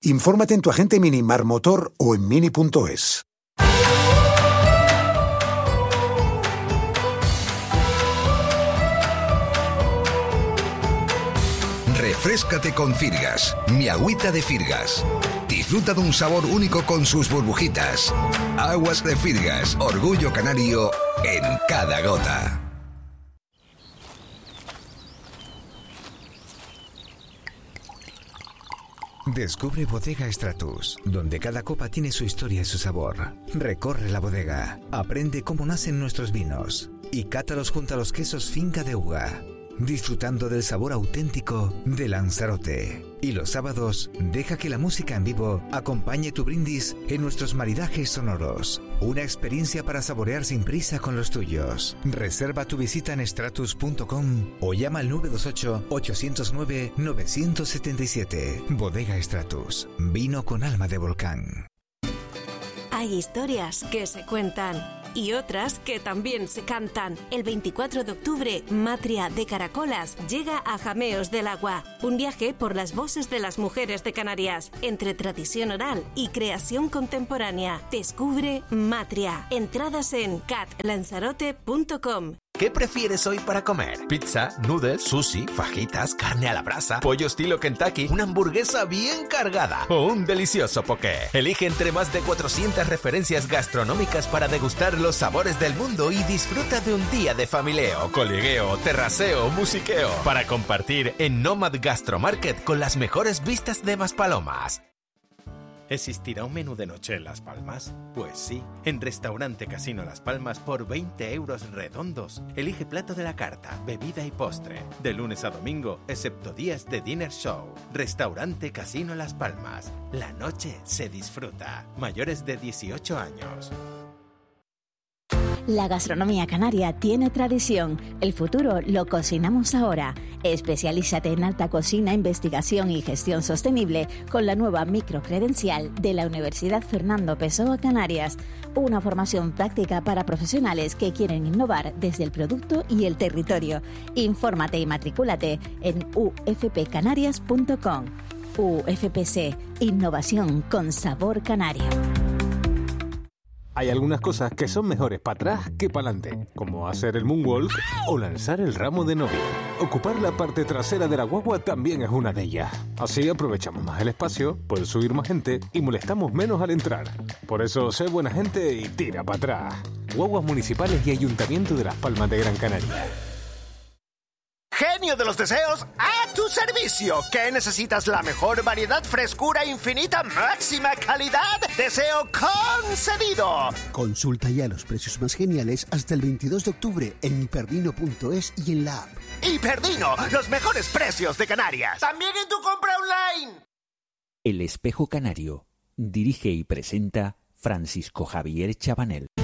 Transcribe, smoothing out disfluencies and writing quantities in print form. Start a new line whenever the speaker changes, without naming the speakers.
Infórmate en tu agente Minimar Motor o en mini.es.
Refréscate con Firgas, mi agüita de Firgas. Disfruta de un sabor único con sus burbujitas. Aguas de Firgas, orgullo canario en cada gota.
Descubre Bodega Stratus, donde cada copa tiene su historia y su sabor. Recorre la bodega, aprende cómo nacen nuestros vinos y cátalos junto a los quesos Finca de Uga, disfrutando del sabor auténtico de Lanzarote. Y los sábados, deja que la música en vivo acompañe tu brindis en nuestros maridajes sonoros. Una experiencia para saborear sin prisa con los tuyos. Reserva tu visita en stratus.com o llama al 928-809-977. Bodega Stratus, vino con alma de volcán.
Hay historias que se cuentan y otras que también se cantan. El 24 de octubre, Matria de Caracolas llega a Jameos del Agua. Un viaje por las voces de las mujeres de Canarias, entre tradición oral y creación contemporánea. Descubre Matria. Entradas en catlanzarote.com.
¿Qué prefieres hoy para comer? ¿Pizza, noodles, sushi, fajitas, carne a la brasa, pollo estilo Kentucky, una hamburguesa bien cargada o un delicioso poké? Elige entre más de 400 referencias gastronómicas para degustar los sabores del mundo y disfruta de un día de familieo, colegueo, terraceo, musiqueo para compartir en Nomad Gastromarket con las mejores vistas de Maspalomas. ¿Existirá un menú de noche en Las Palmas? Pues sí, en Restaurante Casino Las Palmas por 20 euros redondos. Elige plato de la carta, bebida y postre. De lunes a domingo, excepto días de dinner show. Restaurante Casino Las Palmas. La noche se disfruta. Mayores de 18 años.
La gastronomía canaria tiene tradición. El futuro lo cocinamos ahora. Especialízate en alta cocina, investigación y gestión sostenible con la nueva microcredencial de la Universidad Fernando Pessoa Canarias. Una formación práctica para profesionales que quieren innovar desde el producto y el territorio. Infórmate y matricúlate en ufpcanarias.com. UFPC, innovación con sabor canario.
Hay algunas cosas que son mejores para atrás que para adelante, como hacer el moonwalk o lanzar el ramo de novia. Ocupar la parte trasera de la guagua también es una de ellas. Así aprovechamos más el espacio, puede subir más gente y molestamos menos al entrar. Por eso, sé buena gente y tira para atrás. Guaguas municipales y Ayuntamiento de Las Palmas de Gran Canaria.
Genio de los deseos, a tu servicio. ¿Qué necesitas? La mejor variedad, frescura infinita, máxima calidad. Deseo concedido.
Consulta ya los precios más geniales hasta el 22 de octubre en hiperdino.es y en la app.
Hiperdino, los mejores precios de Canarias. También en tu compra online.
El Espejo Canario. Dirige y presenta Francisco Javier Chabanel.